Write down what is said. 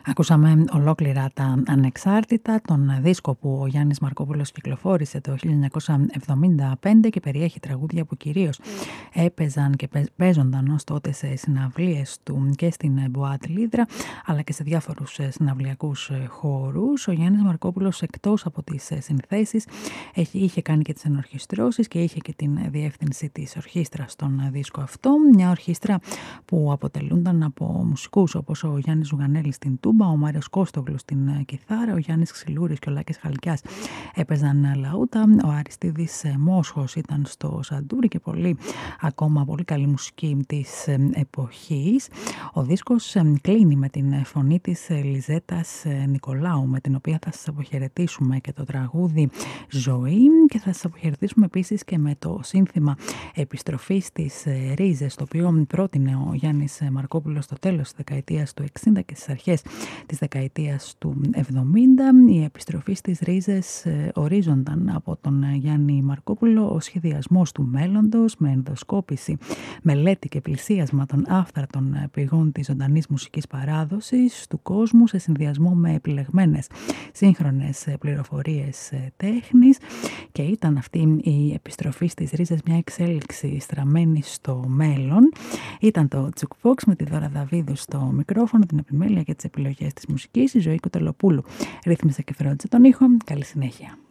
Ακούσαμε ολόκληρα τα ανεξάρτητα, τον δίσκο που ο Γιάννης Μαρκόπουλος κυκλοφόρησε το 1975 και περιέχει τραγούδια που κυρίως έπαιζαν και παίζονταν ως τότε σε συναυλίες του και στην Μποάτ Λίδρα, αλλά και σε διάφορους συναυλιακούς χώρους. Ο Γιάννης Μαρκόπουλος, εκτός από τις συνθέσεις, είχε κάνει και τις ενορχιστρώσεις και είχε και την διεύθυνση της ορχήστρας στον δίσκο αυτό. Μια ορχήστρα που αποτελούνταν από μουσικούς όπως ο Γιάννης Ζουγανέλης στην τούμπα, ο Μάριος Κώστογλου στην κιθάρα, ο Γιάννης Ξυλούρης και ο Λάκης Χαλκιάς έπαιζαν λαούτα, ο Αριστίδης Μόσχος ήταν στο σαντούρι και ακόμα πολύ καλή μουσική της εποχής. Ο δίσκος κλείνει με την φωνή της Λιζέτας Νικολάου, με την οποία θα σας αποχαιρετήσουμε και το τραγούδι «Ζωή», και θα σας αποχαιρετήσουμε επίσης και με το σύνθημα «Επιστροφή στις ρίζες», το οποίο πρότεινε ο Γιάννης Μαρκόπουλος στο τέλος της δεκαετίας του 60 και στις αρχές της δεκαετίας του 70. Η επιστροφή στις ρίζες ορίζονταν από τον Γιάννη Μαρκόπουλο ο σχεδιασμός του μέλλοντος με ενδοσκόπηση, μελέτη και πλησίασμα των άφθαρτων πηγών της ζωντανής μουσικής παράδοσης του κόσμου σε συνδυασμό με επιλεγμένες σύγχρονες πληροφορίες τέχνης, και ήταν αυτή η επιστροφή στις ρίζες μια εξέλιξη στραμμένη στο μέλλον. Ήταν το Jukebox με τη Δώρα Δαβίδου στο μικρόφωνο, την επιμέλεια και τις επιλογές της μουσικής. Η Ζωή Κοτελοπούλου ρύθμισε και φρόντισε τον ήχο. Καλή συνέχεια.